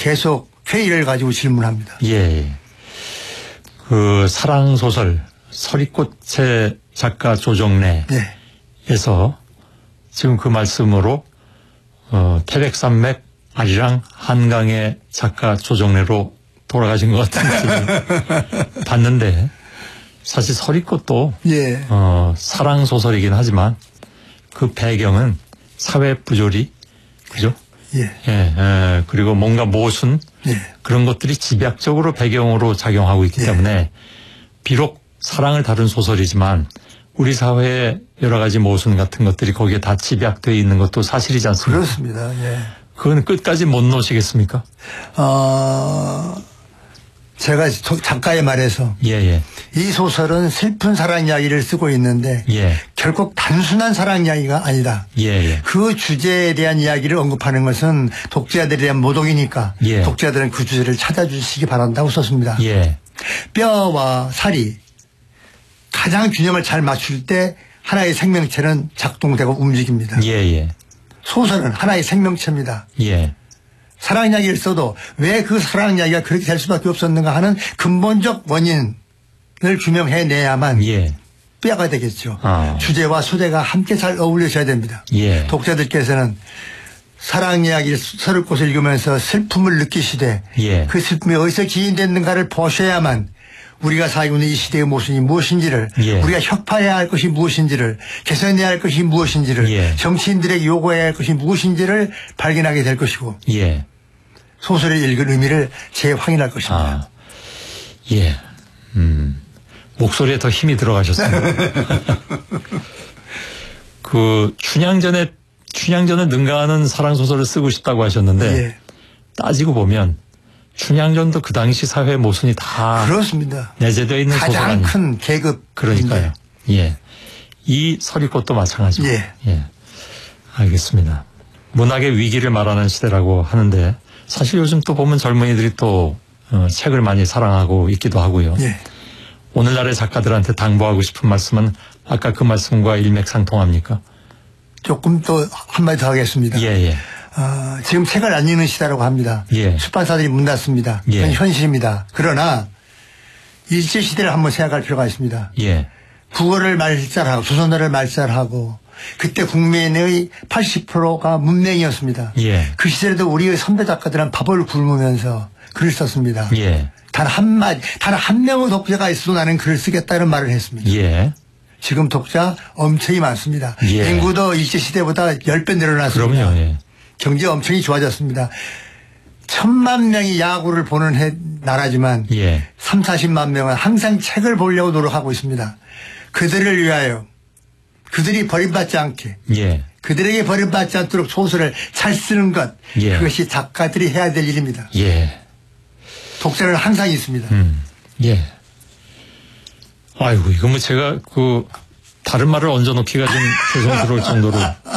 계속 회의를 가지고 질문합니다. 예. 그 사랑소설 서리꽃의 작가 조정래에서 지금 그 말씀으로 태백산맥 아리랑 한강의 작가 조정래로 돌아가신 것 같은 느낌을 봤는데 사실 서리꽃도 사랑소설이긴 하지만 그 배경은 사회 부조리 그죠? 그리고 뭔가 모순 그런 것들이 집약적으로 배경으로 작용하고 있기 때문에 비록 사랑을 다룬 소설이지만 우리 사회의 여러 가지 모순 같은 것들이 거기에 다 집약되어 있는 것도 사실이지 않습니까? 그렇습니다. 그건 끝까지 못 놓으시겠습니까? 제가 작가의 말에서 이 소설은 슬픈 사랑 이야기를 쓰고 있는데 결국 단순한 사랑 이야기가 아니다. 그 주제에 대한 이야기를 언급하는 것은 독자들에 대한 모독이니까 독자들은 그 주제를 찾아주시기 바란다고 썼습니다. 뼈와 살이 가장 균형을 잘 맞출 때 하나의 생명체는 작동되고 움직입니다. 소설은 하나의 생명체입니다. 사랑 이야기를 써도 왜 그 사랑 이야기가 그렇게 될 수밖에 없었는가 하는 근본적 원인을 규명해내야만 뼈가 되겠죠. 주제와 소재가 함께 잘 어울려져야 됩니다. 독자들께서는 사랑 이야기를 서리꽃을 읽으면서 슬픔을 느끼시되 그 슬픔이 어디서 기인됐는가를 보셔야만 우리가 살고 있는 이 시대의 모순이 무엇인지를 우리가 혁파해야 할 것이 무엇인지를 개선해야 할 것이 무엇인지를 정치인들에게 요구해야 할 것이 무엇인지를 발견하게 될 것이고 소설을 읽은 의미를 재확인할 것입니다. 목소리에 더 힘이 들어가셨습니다. 그 춘향전에 능가하는 사랑소설을 쓰고 싶다고 하셨는데 따지고 보면 춘향전도 그 당시 사회 모순이 다 그렇습니다. 내재되어 있는 소설 가장 큰 계급. 그러니까요. 이 서리꽃도 마찬가지고. 알겠습니다. 문학의 위기를 말하는 시대라고 하는데 사실 요즘 또 보면 젊은이들이 또 책을 많이 사랑하고 있기도 하고요. 오늘날의 작가들한테 당부하고 싶은 말씀은 아까 그 말씀과 일맥상통합니까? 조금 또 한마디 더 하겠습니다. 지금 책을 안 읽는 시대라고 합니다. 출판사들이 문 닫습니다. 그건 현실입니다. 그러나 일제시대를 한번 생각할 필요가 있습니다. 국어를 말살하고 조선어를 말살하고 그때 국민의 80%가 문맹이었습니다. 그 시절에도 우리의 선배 작가들은 밥을 굶으면서 글을 썼습니다. 단 한 명의 독자가 있어도 나는 글을 쓰겠다는 말을 했습니다. 지금 독자 엄청이 많습니다. 인구도 일제시대보다 10배 늘어났습니다. 그럼요. 경제 엄청이 좋아졌습니다. 1000만 명이 야구를 보는 나라지만 3, 40만 명은 항상 책을 보려고 노력하고 있습니다. 그들을 위하여 그들이 버림받지 않게 그들에게 버림받지 않도록 소설을 잘 쓰는 것 그것이 작가들이 해야 될 일입니다. 독자는 항상 있습니다. 아이고 이거 뭐 제가 그 다른 말을 얹어놓기가 좀 죄송스러울 정도로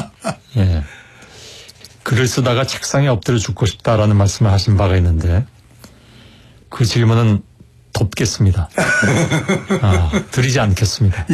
글을 쓰다가 책상에 엎드려 죽고 싶다라는 말씀을 하신 바가 있는데 그 질문은 덮겠습니다. 드리지 않겠습니다.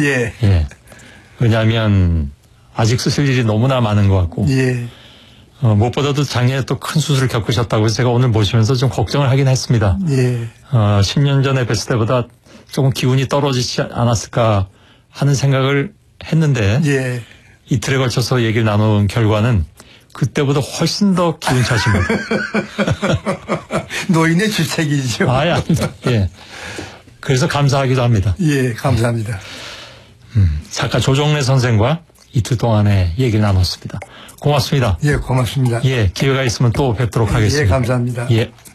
왜냐하면 아직 쓰실 일이 너무나 많은 것 같고 무엇보다도 장애에 또 큰 수술을 겪으셨다고 해서 제가 오늘 모시면서 좀 걱정을 하긴 했습니다. 10년 전에 뵀을 때보다 조금 기운이 떨어지지 않았을까 하는 생각을 했는데 이틀에 걸쳐서 얘기를 나눈 결과는 그때보다 훨씬 더 기운 차십니다. 노인의 주책이죠. 아닙니다. 그래서 감사하기도 합니다. 감사합니다. 작가 조정래 선생과 이틀 동안의 얘기를 나눴습니다. 고맙습니다. 고맙습니다. 기회가 있으면 또 뵙도록 하겠습니다. 감사합니다.